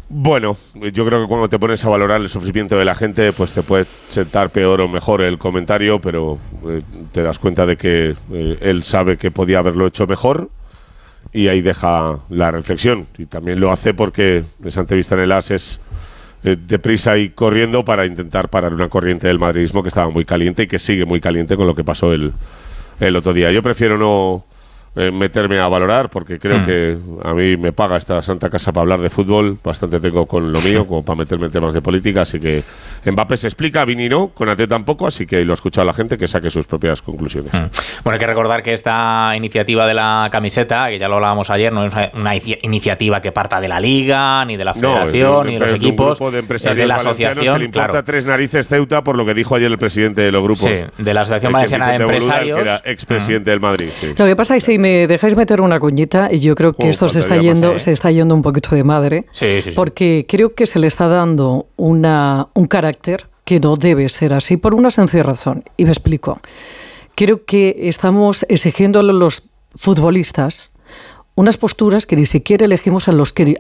Bueno, yo creo que cuando te pones a valorar el sufrimiento de la gente, pues te puede sentar peor o mejor el comentario, pero te das cuenta de que él sabe que podía haberlo hecho mejor y ahí deja la reflexión. Y también lo hace porque esa entrevista en el AS es deprisa y corriendo para intentar parar una corriente del madridismo que estaba muy caliente y que sigue muy caliente con lo que pasó el otro día. Yo prefiero no meterme a valorar porque creo que a mí me paga esta santa casa para hablar de fútbol, bastante tengo con lo mío como para meterme en temas de política, así que Mbappé se explica, Vini no, Konaté tampoco, así que lo ha escuchado la gente que saque sus propias conclusiones. Bueno, hay que recordar que esta iniciativa de la camiseta, que ya lo hablábamos ayer, no es una iniciativa que parta de la Liga, ni de la Federación, ni de los equipos, es de la asociación, que le importa tres narices Ceuta por lo que dijo ayer el presidente de los grupos. Sí, de la Asociación Valenciana de Empresarios. Que era expresidente del Madrid. Sí. Lo que pasa es que si me dejáis meter una cuñita, y yo creo que esto se está yendo un poquito de madre, porque creo que se le está dando un carácter que no debe ser así por una sencilla razón, y me explico. Creo que estamos exigiendo a los futbolistas unas posturas que ni siquiera elegimos a los que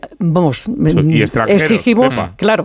exigimos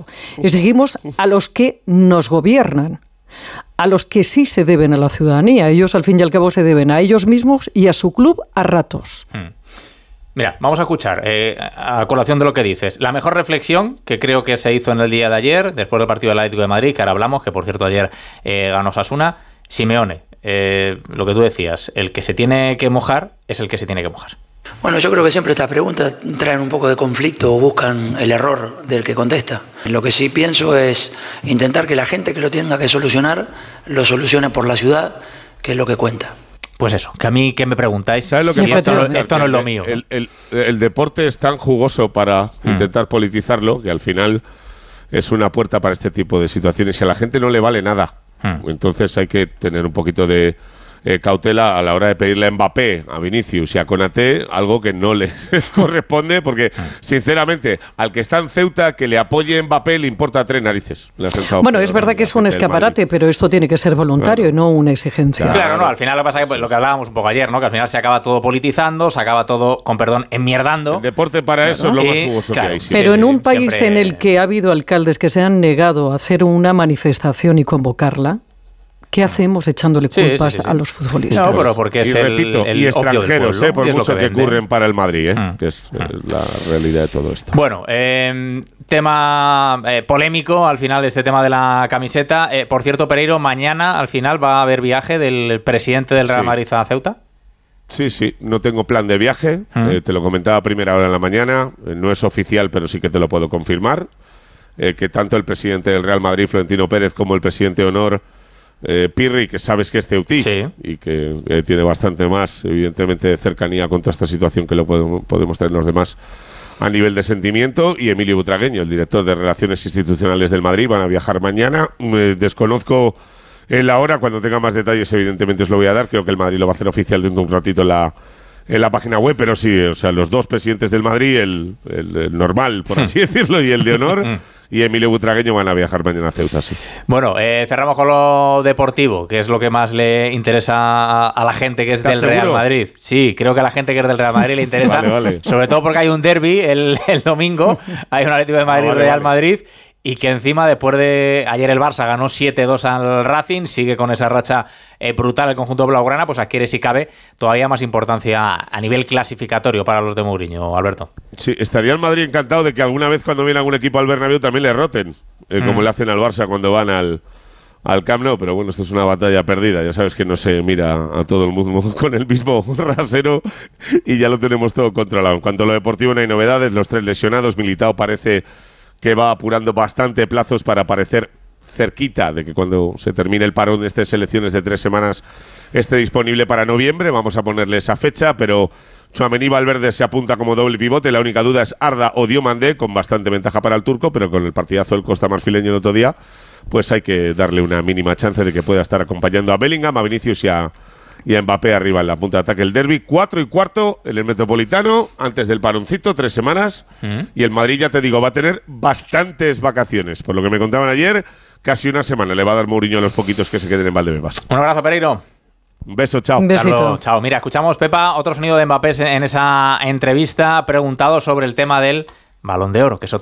a los que nos gobiernan, a los que sí se deben a la ciudadanía. Ellos al fin y al cabo se deben a ellos mismos y a su club a ratos. Mira, vamos a escuchar, a colación de lo que dices, la mejor reflexión que creo que se hizo en el día de ayer, después del partido del Atlético de Madrid, que ahora hablamos, que por cierto ayer ganó Osasuna. Simeone, lo que tú decías, el que se tiene que mojar es el que se tiene que mojar. Bueno, yo creo que siempre estas preguntas traen un poco de conflicto o buscan el error del que contesta. Lo que sí pienso es intentar que la gente que lo tenga que solucionar, lo solucione por la ciudad, que es lo que cuenta. Pues eso, que a mí que me preguntáis, ¿sabes lo que pasa? Esto no es lo mío. El deporte es tan jugoso para intentar politizarlo que al final es una puerta para este tipo de situaciones y a la gente no le vale nada. Entonces hay que tener un poquito de cautela a la hora de pedirle a Mbappé, a Vinicius y a Konaté algo que no le corresponde, porque sinceramente al que está en Ceuta que le apoye Mbappé le importa tres narices. Bueno, es verdad que es un escaparate, pero esto tiene que ser voluntario y no una exigencia. Claro, no, al final lo que pasa es que lo que hablábamos un poco ayer, ¿no? Que al final se acaba todo politizando, se acaba todo, con perdón, enmierdando. El deporte para eso es lo más jugoso que hay. Pero en un país en el que ha habido alcaldes que se han negado a hacer una manifestación y convocarla, ¿qué hacemos echándole culpas a los futbolistas? No, pero porque es y extranjeros, por mucho que curren para el Madrid, que es la realidad de todo esto. Bueno, tema polémico al final, este tema de la camiseta. Por cierto, Pereiro, mañana al final va a haber viaje del presidente del Real Madrid a Ceuta. Sí, no tengo plan de viaje, te lo comentaba a primera hora de la mañana, no es oficial, pero sí que te lo puedo confirmar, que tanto el presidente del Real Madrid, Florentino Pérez, como el presidente de honor, Pirri, que sabes que es ceutí y que tiene bastante más, evidentemente, de cercanía contra esta situación que lo podemos tener los demás a nivel de sentimiento, y Emilio Butragueño, el director de Relaciones Institucionales del Madrid, van a viajar mañana. Desconozco la hora, cuando tenga más detalles evidentemente os lo voy a dar. Creo que el Madrid lo va a hacer oficial dentro de un ratito en la página web, pero sí, o sea, los dos presidentes del Madrid, el normal, por así decirlo, y el de honor, y Emilio Butragueño van a viajar mañana a Ceuta, sí. Bueno, cerramos con lo deportivo, que es lo que más le interesa a la gente que es del Real Madrid. Sí, creo que a la gente que es del Real Madrid le interesa, vale. Sobre todo porque hay un derbi el domingo, hay un Atlético de Madrid, Real Madrid, y que encima, después de ayer el Barça ganó 7-2 al Racing, sigue con esa racha brutal el conjunto blaugrana, pues adquiere, si cabe, todavía más importancia a nivel clasificatorio para los de Mourinho, Alberto. Sí, estaría el Madrid encantado de que alguna vez cuando viene algún equipo al Bernabéu también le roten, como le hacen al Barça cuando van al Camp Nou, pero bueno, esto es una batalla perdida, ya sabes que no se mira a todo el mundo con el mismo rasero y ya lo tenemos todo controlado. En cuanto a lo deportivo no hay novedades, los 3 lesionados, Militao parece que va apurando bastante plazos para aparecer cerquita de que cuando se termine el parón de estas selecciones de 3 semanas esté disponible para noviembre. Vamos a ponerle esa fecha, pero Tchouaméni, Valverde se apunta como doble pivote. La única duda es Arda o Diomandé, con bastante ventaja para el turco, pero con el partidazo del Costa Marfileño el otro día, pues hay que darle una mínima chance de que pueda estar acompañando a Bellingham, a Vinicius y a Mbappé arriba en la punta de ataque. El derbi 4:15 en el Metropolitano, antes del paroncito, 3 semanas. Y el Madrid, ya te digo, va a tener bastantes vacaciones. Por lo que me contaban ayer, casi una semana le va a dar Mourinho a los poquitos que se queden en Valdebebas. Un abrazo, Pereiro. Un beso, chao. Un besito. Carlos, chao. Mira, escuchamos, Pepa, otro sonido de Mbappé en esa entrevista, preguntado sobre el tema del Balón de Oro, que es